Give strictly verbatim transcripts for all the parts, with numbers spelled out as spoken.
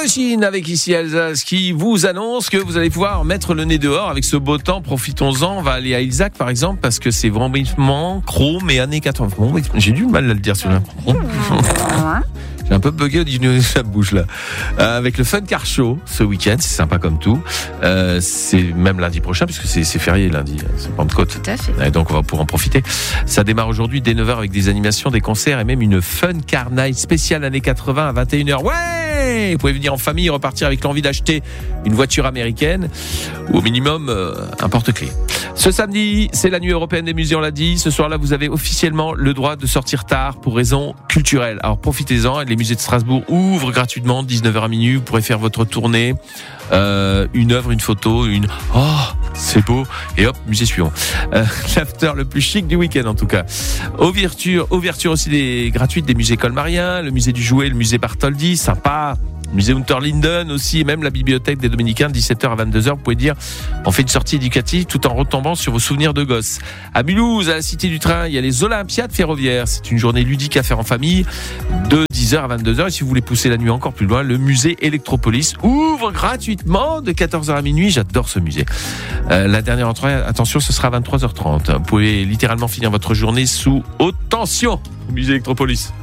Machine avec ici Alsace qui vous annonce que vous allez pouvoir mettre le nez dehors avec ce beau temps. Profitons-en. On va aller à Ilzac par exemple parce que c'est vraiment chrome et années quatre-vingts. Bon, j'ai du mal à le dire celui-là. J'ai un peu bugué au niveau de la bouche là. Euh, avec le Fun Car Show ce week-end, c'est sympa comme tout. Euh, c'est même lundi prochain puisque c'est, c'est férié lundi, c'est Pentecôte. Tout à fait. Et donc on va pouvoir en profiter. Ça démarre aujourd'hui dès neuf heures avec des animations, des concerts et même une Fun Car Night spéciale années quatre-vingts à vingt et une heures. Ouais, vous pouvez venir en famille et repartir avec l'envie d'acheter une voiture américaine ou au minimum euh, un porte-clés. Ce samedi, c'est la nuit européenne des musées, on l'a dit. Ce soir-là, vous avez officiellement le droit de sortir tard pour raisons culturelles. Alors profitez-en, les musées de Strasbourg ouvrent gratuitement, dix-neuf heures à minuit. Vous pourrez faire votre tournée, euh, une œuvre, une photo, une... Oh, c'est beau. Et hop, musée suivant. Euh, l'after le plus chic du week-end en tout cas. Ouverture, ouverture aussi des gratuites des musées colmariens, le musée du jouet, le musée Bartholdi, sympa. Musée Unterlinden aussi, et même la bibliothèque des Dominicains, dix-sept heures à vingt-deux heures. Vous pouvez dire, on fait une sortie éducative tout en retombant sur vos souvenirs de gosse. À Mulhouse, à la Cité du Train, il y a les Olympiades ferroviaires. C'est une journée ludique à faire en famille, de dix heures à vingt-deux heures. Et si vous voulez pousser la nuit encore plus loin, le musée Electropolis ouvre gratuitement de quatorze heures à minuit. J'adore ce musée. Euh, la dernière entrée, attention, ce sera à vingt-trois heures trente. Vous pouvez littéralement finir votre journée sous haute tension au musée Electropolis.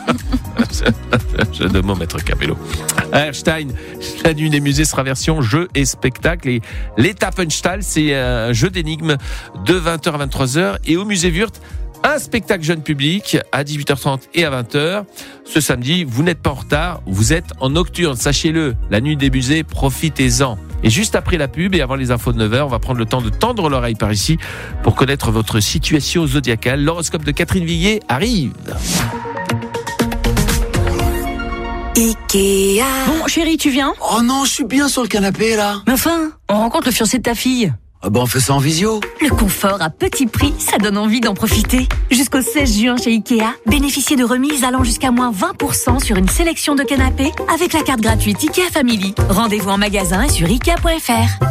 Je demande maître Capello. À Erstein, la nuit des musées sera version jeu et spectacle. Et l'Etappenstall, c'est un jeu d'énigmes de vingt heures à vingt-trois heures. Et au musée Wurth, un spectacle jeune public à dix-huit heures trente et à vingt heures. Ce samedi, vous n'êtes pas en retard, vous êtes en nocturne, sachez-le. La nuit des musées, profitez-en. Et juste après la pub et avant les infos de neuf heures, on va prendre le temps de tendre l'oreille par ici pour connaître votre situation zodiacale. L'horoscope de Catherine Villiers arrive. Ikea. Bon, chérie, tu viens ? Oh non, je suis bien sur le canapé là. Mais enfin, on rencontre le fiancé de ta fille. Ah bah on fait ça en visio. Le confort à petit prix, ça donne envie d'en profiter. Jusqu'au seize juin chez Ikea, bénéficiez de remises allant jusqu'à moins vingt pour cent sur une sélection de canapés avec la carte gratuite Ikea Family. Rendez-vous en magasin et sur ikea point f r.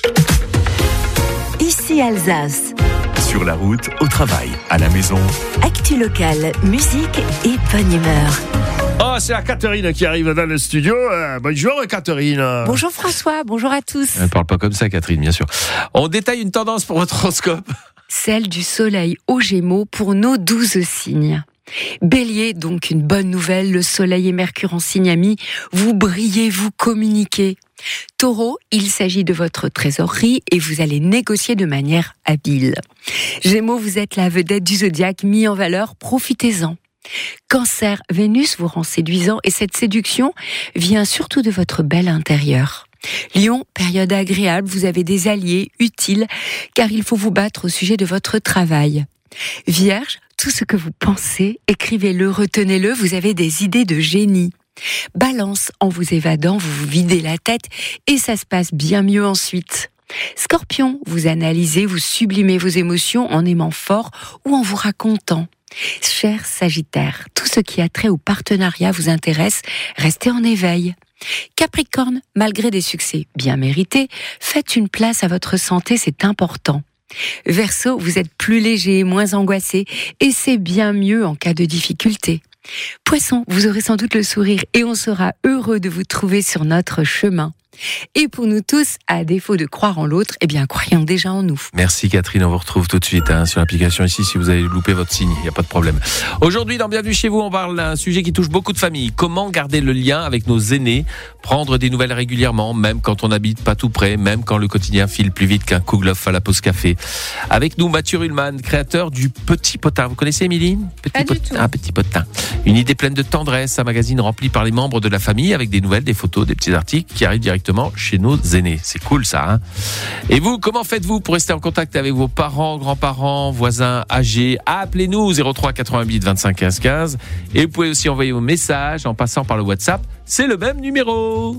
Ici Alsace. Sur la route, au travail, à la maison. Actu locale, musique et bonne humeur. Oh, c'est la Catherine qui arrive dans le studio. Euh, bonjour Catherine. Bonjour François, bonjour à tous. Elle ne parle pas comme ça Catherine, bien sûr. On détaille une tendance pour votre horoscope. Celle du soleil aux Gémeaux pour nos douze signes. Bélier, donc une bonne nouvelle, le soleil et Mercure en signe ami, vous brillez, vous communiquez. Taureau, il s'agit de votre trésorerie et vous allez négocier de manière habile. Gémeaux, vous êtes la vedette du zodiaque mis en valeur, profitez-en. Cancer, Vénus vous rend séduisant et cette séduction vient surtout de votre bel intérieur. Lion, période agréable, vous avez des alliés utiles car il faut vous battre au sujet de votre travail. Vierge, tout ce que vous pensez, écrivez-le, retenez-le, vous avez des idées de génie. Balance, en vous évadant, vous vous videz la tête et ça se passe bien mieux ensuite. Scorpion, vous analysez, vous sublimez vos émotions en aimant fort ou en vous racontant. Cher Sagittaire, tout ce qui a trait au partenariat vous intéresse, restez en éveil. Capricorne, malgré des succès bien mérités, faites une place à votre santé, c'est important. Verseau, vous êtes plus léger, moins angoissé, et c'est bien mieux en cas de difficulté. Poisson, vous aurez sans doute le sourire et on sera heureux de vous trouver sur notre chemin. Et pour nous tous, à défaut de croire en l'autre, eh bien, croyons déjà en nous. Merci Catherine, on vous retrouve tout de suite hein, sur l'application ici si vous avez loupé votre signe, il n'y a pas de problème. Aujourd'hui, dans Bienvenue chez vous, on parle d'un sujet qui touche beaucoup de familles. Comment garder le lien avec nos aînés, prendre des nouvelles régulièrement, même quand on n'habite pas tout près, même quand le quotidien file plus vite qu'un Kouglof à la pause café. Avec nous, Mathieu Ruhlmann, créateur du Petit Potin. Vous connaissez Émilie ? Petit Pas Potin. du tout. Un Petit Potin. Une idée pleine de tendresse, un magazine rempli par les membres de la famille avec des nouvelles, des photos, des petits articles qui arrivent directement chez nos aînés. C'est cool ça, hein ? Et vous, comment faites-vous pour rester en contact avec vos parents, grands-parents, voisins âgés ? Appelez-nous au zéro trois quatre-vingt-huit vingt-cinq quinze quinze et vous pouvez aussi envoyer vos messages en passant par le WhatsApp. C'est le même numéro.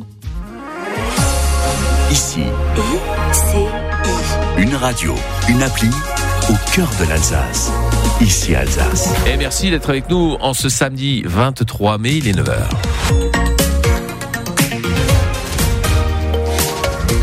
Ici, I C I. une radio, une appli au cœur de l'Alsace. Ici Alsace. Et merci d'être avec nous en ce samedi vingt-trois mai, il est neuf heures.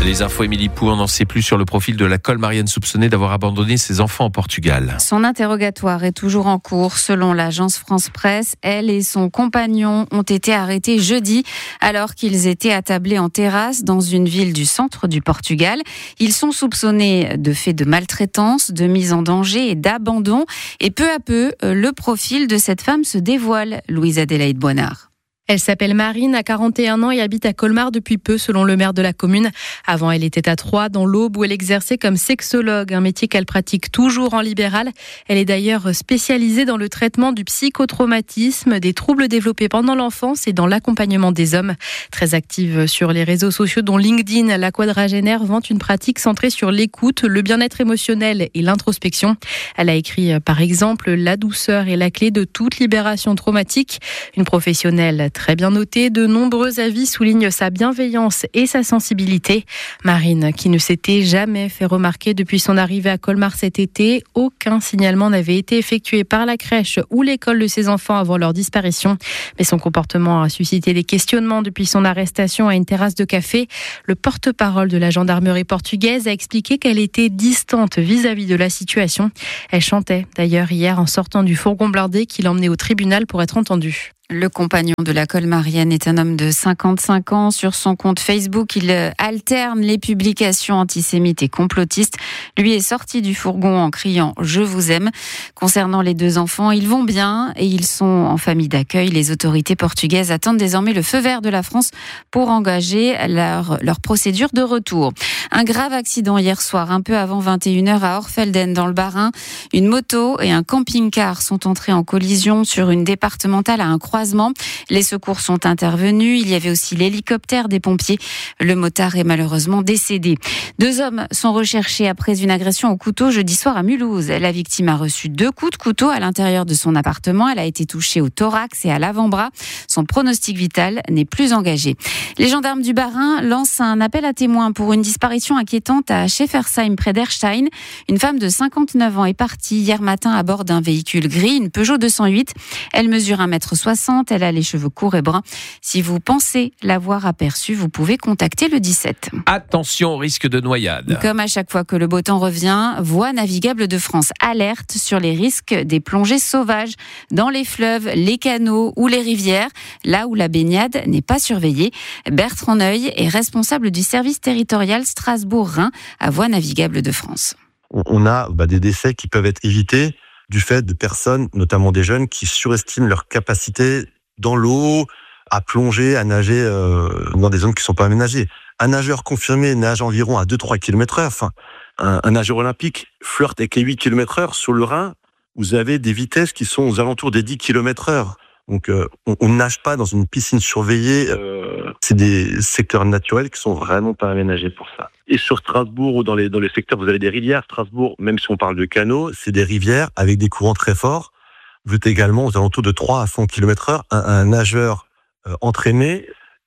Les infos, Émilie Pou, on n'en sait plus sur le profil de la colmarienne soupçonnée d'avoir abandonné ses enfants au Portugal. Son interrogatoire est toujours en cours. Selon l'agence France Presse, elle et son compagnon ont été arrêtés jeudi alors qu'ils étaient attablés en terrasse dans une ville du centre du Portugal. Ils sont soupçonnés de faits de maltraitance, de mise en danger et d'abandon. Et peu à peu, le profil de cette femme se dévoile. Louise Adélaïde Boinard. Elle s'appelle Marine, a quarante et un ans et habite à Colmar depuis peu, selon le maire de la commune. Avant, elle était à Troyes, dans l'Aube, où elle exerçait comme sexologue, un métier qu'elle pratique toujours en libéral. Elle est d'ailleurs spécialisée dans le traitement du psychotraumatisme, des troubles développés pendant l'enfance et dans l'accompagnement des hommes. Très active sur les réseaux sociaux, dont LinkedIn, la quadragénaire vante une pratique centrée sur l'écoute, le bien-être émotionnel et l'introspection. Elle a écrit, par exemple, « La douceur est la clé de toute libération traumatique ». Une professionnelle très bien notée, de nombreux avis soulignent sa bienveillance et sa sensibilité. Marine, qui ne s'était jamais fait remarquer depuis son arrivée à Colmar cet été, aucun signalement n'avait été effectué par la crèche ou l'école de ses enfants avant leur disparition. Mais son comportement a suscité des questionnements depuis son arrestation à une terrasse de café. Le porte-parole de la gendarmerie portugaise a expliqué qu'elle était distante vis-à-vis de la situation. Elle chantait d'ailleurs hier en sortant du fourgon blindé qui l'emmenait au tribunal pour être entendue. Le compagnon de la colmarienne est un homme de cinquante-cinq ans. Sur son compte Facebook, il alterne les publications antisémites et complotistes. Lui est sorti du fourgon en criant « Je vous aime ». Concernant les deux enfants, ils vont bien et ils sont en famille d'accueil. Les autorités portugaises attendent désormais le feu vert de la France pour engager leur, leur procédure de retour. Un grave accident hier soir, un peu avant vingt et une heures à Orfelden, dans le Bas-Rhin. Une moto et un camping-car sont entrés en collision sur une départementale à un croisement. Les secours sont intervenus. Il y avait aussi l'hélicoptère des pompiers. Le motard est malheureusement décédé. Deux hommes sont recherchés après une agression au couteau jeudi soir à Mulhouse. La victime a reçu deux coups de couteau à l'intérieur de son appartement. Elle a été touchée au thorax et à l'avant-bras. Son pronostic vital n'est plus engagé. Les gendarmes du Bas-Rhin lancent un appel à témoins pour une disparition inquiétante à Schäfersheim près d'Erstein. Une femme de cinquante-neuf ans est partie hier matin à bord d'un véhicule gris, une Peugeot deux cent huit. Elle mesure un mètre soixante. Elle a les cheveux courts et bruns. Si vous pensez l'avoir aperçue, vous pouvez contacter le dix-sept. Attention au risque de noyade. Comme à chaque fois que le beau temps revient, Voies navigables de France alerte sur les risques des plongées sauvages dans les fleuves, les canaux ou les rivières, là où la baignade n'est pas surveillée. Bertrand Neuil est responsable du service territorial Strasbourg-Rhin à Voies navigables de France. On a bah, des décès qui peuvent être évités du fait de personnes, notamment des jeunes, qui surestiment leur capacité dans l'eau, à plonger, à nager euh, dans des zones qui ne sont pas aménagées. Un nageur confirmé nage environ à deux à trois kilomètres heure. Enfin, un, un nageur olympique flirte avec les huit kilomètres heure. Sur le Rhin, vous avez des vitesses qui sont aux alentours des dix kilomètres heure. Donc, euh, on ne nage pas dans une piscine surveillée. Euh, c'est des secteurs naturels qui sont vraiment pas aménagés pour ça. Et sur Strasbourg ou dans les, dans les secteurs, vous avez des rivières. Strasbourg, même si on parle de canaux, c'est des rivières avec des courants très forts. Vous êtes également aux alentours de trois à cent kilomètres heure. Un, un nageur euh, entraîné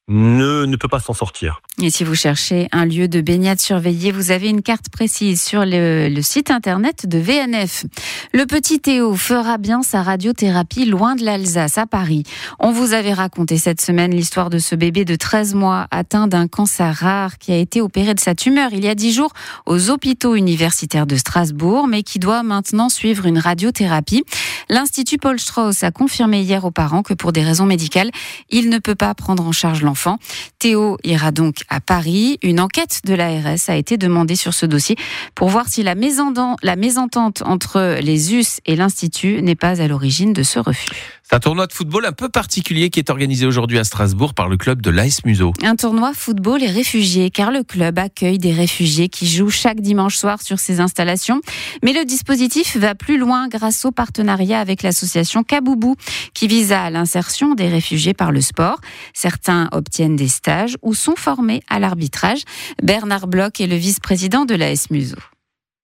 ne, ne peut pas s'en sortir. Et si vous cherchez un lieu de baignade surveillé, vous avez une carte précise sur le, le site internet de V N F. Le petit Théo fera bien sa radiothérapie loin de l'Alsace, à Paris. On vous avait raconté cette semaine l'histoire de ce bébé de treize mois atteint d'un cancer rare qui a été opéré de sa tumeur il y a dix jours aux hôpitaux universitaires de Strasbourg, mais qui doit maintenant suivre une radiothérapie. L'Institut Paul Strauss a confirmé hier aux parents que pour des raisons médicales, il ne peut pas prendre en charge l'enfant. Théo ira donc à Paris. Une enquête de l'A R S a été demandée sur ce dossier pour voir si la mésentente entre les U S et l'Institut n'est pas à l'origine de ce refus. C'est un tournoi de football un peu particulier qui est organisé aujourd'hui à Strasbourg par le club de l'A S Museau. Un tournoi football et réfugiés, car le club accueille des réfugiés qui jouent chaque dimanche soir sur ses installations. Mais le dispositif va plus loin grâce au partenariat avec l'association Kaboubou, qui vise à l'insertion des réfugiés par le sport. Certains obtiennent des stages ou sont formés à l'arbitrage. Bernard Bloch est le vice-président de l'A S Museau.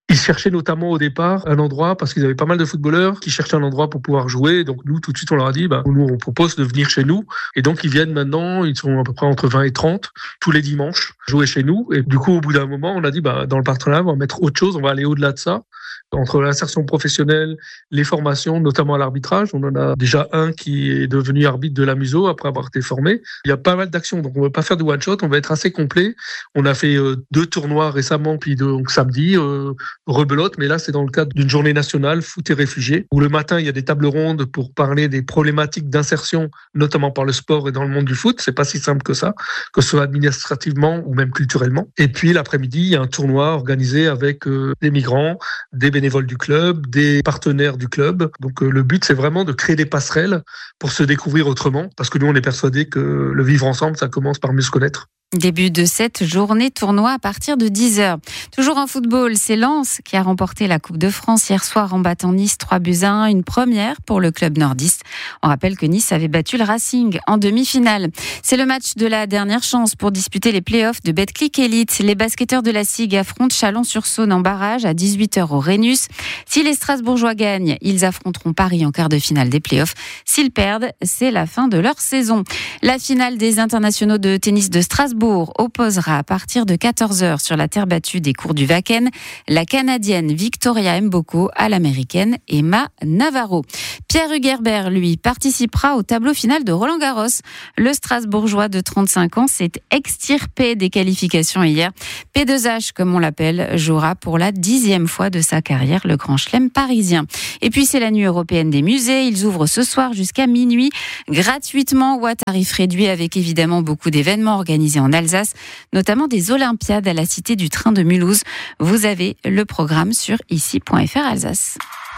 Ils cherchaient notamment au départ un endroit, parce qu'ils avaient pas mal de footballeurs qui cherchaient un endroit pour pouvoir jouer. Donc nous, tout de suite, on leur a dit, bah, nous, on propose de venir chez nous. Et donc, ils viennent maintenant, ils sont à peu près entre vingt et trente, tous les dimanches, jouer chez nous. Et du coup, au bout d'un moment, on a dit, bah, dans le partenariat, on va mettre autre chose, on va aller au-delà de ça. Entre l'insertion professionnelle, les formations, notamment à l'arbitrage. On en a déjà un qui est devenu arbitre de la Museau après avoir été formé. Il y a pas mal d'actions, donc on ne va pas faire de one-shot, on va être assez complet. On a fait euh, deux tournois récemment, puis donc samedi, euh, rebelote, mais là c'est dans le cadre d'une journée nationale foot et réfugiés, où le matin il y a des tables rondes pour parler des problématiques d'insertion, notamment par le sport et dans le monde du foot. C'est pas si simple que ça, que ce soit administrativement ou même culturellement. Et puis l'après-midi, il y a un tournoi organisé avec euh, des migrants, des bénévoles du club, des partenaires du club. Donc euh, le but, c'est vraiment de créer des passerelles pour se découvrir autrement, parce que nous, on est persuadés que le vivre ensemble, ça commence par mieux se connaître. Début de cette journée tournoi à partir de dix heures. Toujours en football, c'est Lens qui a remporté la Coupe de France hier soir en battant Nice trois buts à un, une première pour le club nordiste. On rappelle que Nice avait battu le Racing en demi-finale. C'est le match de la dernière chance pour disputer les playoffs de Betclic Elite. Les basketteurs de la S I G affrontent Chalon-sur-Saône en barrage à dix-huit heures au Rhenus. Si les Strasbourgeois gagnent, ils affronteront Paris en quart de finale des playoffs. S'ils perdent, c'est la fin de leur saison. La finale des internationaux de tennis de Strasbourg opposera à partir de quatorze heures sur la terre battue des cours du Wacken la Canadienne Victoria Mboko à l'Américaine Emma Navarro. Pierre Hugerbert, lui, participera au tableau final de Roland-Garros. Le Strasbourgeois de trente-cinq ans s'est extirpé des qualifications hier. P deux H, comme on l'appelle, jouera pour la dixième fois de sa carrière le Grand Chelem parisien. Et puis c'est la nuit européenne des musées. Ils ouvrent ce soir jusqu'à minuit gratuitement ou à tarif réduit, avec évidemment beaucoup d'événements organisés en Alsace, notamment des Olympiades à la Cité du Train de Mulhouse. Vous avez le programme sur ici point f r Alsace.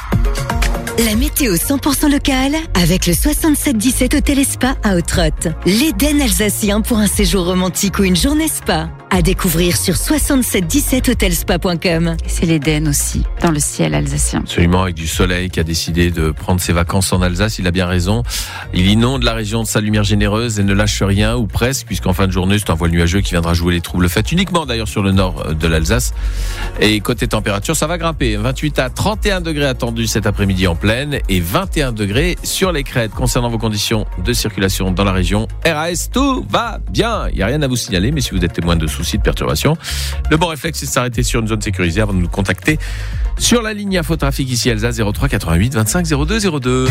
La météo cent pour cent locale avec le soixante-sept dix-sept Hôtel et Spa à Autrotte. L'Éden alsacien pour un séjour romantique ou une journée spa. À découvrir sur soixante-sept dix-sept hôtel spa point com. C'est l'Éden aussi, dans le ciel alsacien. Absolument, avec du soleil, qui a décidé de prendre ses vacances en Alsace. Il a bien raison. Il inonde la région de sa lumière généreuse et ne lâche rien, ou presque, puisqu'en fin de journée, c'est un voile nuageux qui viendra jouer les troubles faits uniquement d'ailleurs sur le nord de l'Alsace. Et côté température, ça va grimper. vingt-huit à trente et un degrés attendus cet après-midi en plaine et vingt et un degrés sur les crêtes. Concernant vos conditions de circulation dans la région, R A S, tout va bien. Il n'y a rien à vous signaler, mais si vous êtes témoin de soucis, de perturbations, le bon réflexe, c'est de s'arrêter sur une zone sécurisée avant de nous contacter sur la ligne infotrafic ici Alsace zéro trois quatre-vingt-huit vingt-cinq zéro deux zéro deux.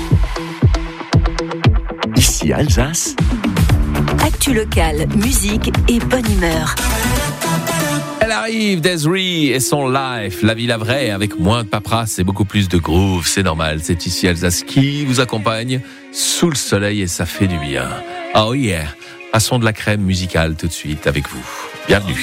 Ici Alsace. Actu locale, musique et bonne humeur. Elle arrive, Desiree et son life, la vie la vraie, avec moins de paperasse et beaucoup plus de groove, c'est normal. C'est ici Alsace qui vous accompagne sous le soleil et ça fait du bien. Oh yeah, passons de la crème musicale tout de suite avec vous. Bienvenue.